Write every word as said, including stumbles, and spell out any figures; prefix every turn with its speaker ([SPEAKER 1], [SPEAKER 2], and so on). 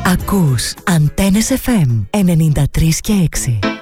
[SPEAKER 1] Ακούς Αντένες εφ εμ ενενήντα τρία και έξι.